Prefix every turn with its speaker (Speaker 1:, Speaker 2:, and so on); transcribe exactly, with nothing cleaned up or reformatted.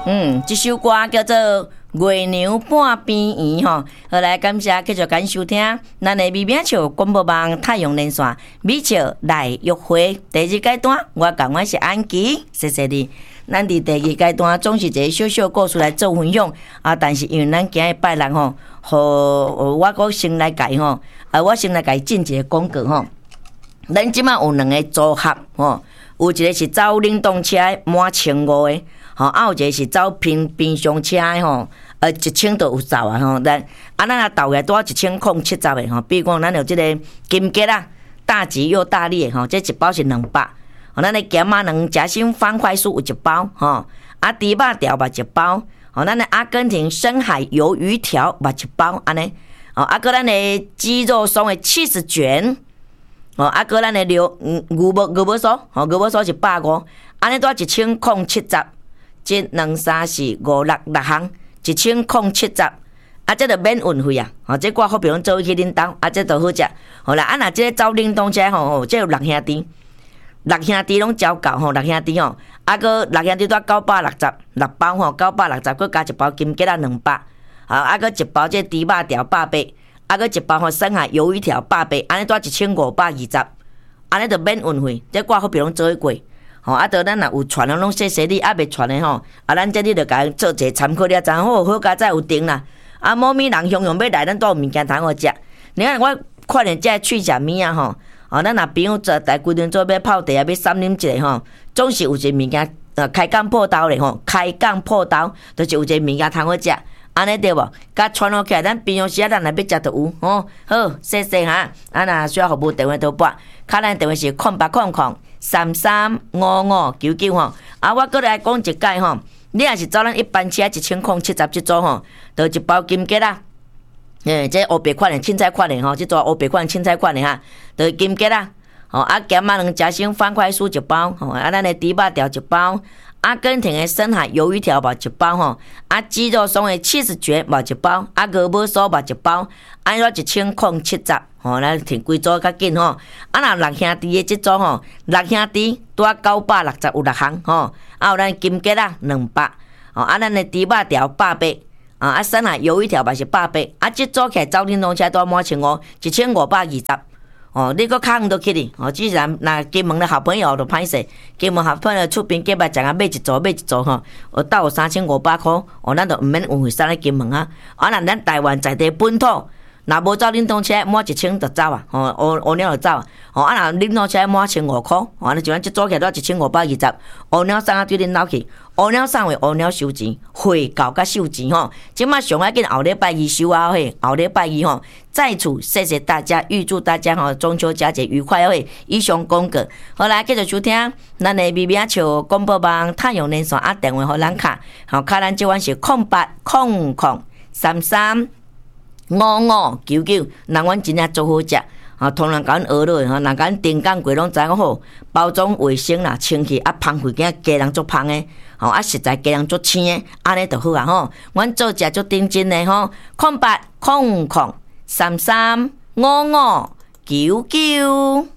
Speaker 1: 嗯，这首歌叫做《月娘半边圆》吼。好来，感谢继续感收听咱的美名笑广播网太阳连线美笑来约会第二阶段，我讲我是安琪，谢谢你。咱伫第二阶段总是一个小小故事来做分享啊，但是因为咱今日拜六吼，互我阁先来改吼，啊，我先来改进一个广告吼。咱即马有两个组合吼，有一个是走冷冻车满千五的。吼，啊，有一个是走平平常车的吼，呃，一千都有走啊吼。咱啊，咱啊倒个多一千空七十的吼，比如讲咱有即个金桔啊，大吉又大利的吼，这一包是两百。吼，咱的咸仔卵夹心方块酥有一包吼，啊，猪肉条嘛一包，吼，咱的阿根廷深海鱿鱼条嘛一包安尼，吼，啊，个咱的鸡肉松的起司卷，吼，啊，个咱的牛嗯牛肉牛肉酥，吼，牛肉酥一百五，安尼多一千空七十。这两三四五六六项，一千空七十，啊，这就免运费啊！吼，这我好比讲做去恁兜，啊，这就好食。好啦，啊，若这走冷冻车吼，吼，这有六兄弟，六兄弟拢交够吼，六兄弟吼，啊，个六兄弟多九百六十六包吼，九百六十，佮加一包金桔啊两百，啊，啊，个一包这猪肉条百八，啊，个一包吼深海鱿鱼条百八，安尼多一千五百二十，安尼就免运费。这我好比讲做去过。吼，啊，到咱若有传的拢谢谢你，啊，袂传的吼，啊，咱这里就甲做一个参考了，知好好佳再有订啦。啊，某米人向向要来，咱都有物件通好食。你看我看见这去食物啊吼，哦，咱若朋友做大规定做要泡茶啊，要三啉一个吼，总是有一个物件呃开港破刀咧吼，开港破刀，就是有一个物件通好食，安尼对无？甲传落起来，咱平常时啊，咱若要食就有吼。好，谢谢哈。啊，若需要服务电话都拨，卡咱电话是空八空空。三三五五九九吼，啊，我搁来讲一解吼，你若是走咱一般车一千空七十即组吼，就一包金桔啦，诶，这乌白款的凊彩款的吼，即组乌白款凊彩款的哈，就金桔啦，吼，啊，咸仔卵夹心方块酥一包，吼，啊，咱的猪肉条一包，阿根廷的深海鱿鱼条嘛一包吼，啊，鸡肉松的起司卷嘛一包，啊，鹅母酥嘛一包，安尼一千空七十。吼，咱摕几组较紧吼，啊，若六兄弟的即组吼，六兄弟拄啊九百六十有六项吼，啊，有咱金桔啊两百，吼，啊，咱的猪肉条百八，啊，啊，深海鱿鱼条嘛是百八，啊，即组起来走冷冻车拄满千五，一千五百二十，哦，你搁较远倒去哩，哦，只然若金门的好朋友就歹势，金门好朋友出边计别讲啊买一组买一组吼，哦，斗有三千五百箍，哦，咱就毋免运费送来金门啊，啊，若咱台湾在地本土。若无走冷冻车满一千就走啊，吼，乌乌鸟就走啊，吼，啊若冷冻车满千五箍，吼，安尼就按即组起来都一千五百二十，乌鸟送啊对恁兜去，乌鸟送为乌鸟收钱，会到甲收钱吼，即马上要紧后礼拜二收啊嘿，后礼拜二吼，在此谢谢大家，预祝大家吼中秋佳节愉快嘿，以上广告，好来继续收听咱的微微笑广播网太阳连线啊电话互咱卡，吼，卡咱即晚是空八空空三三。五五九九，人阮真正做好食，吼，通人甲阮学落，吼，人甲阮丁讲过拢知影好，包装卫生啦，清气啊，芳气囝家人足芳诶，吼，啊实在家人足青诶，安尼就好啊吼，阮做食足认真诶吼，空八空空三三五五九九。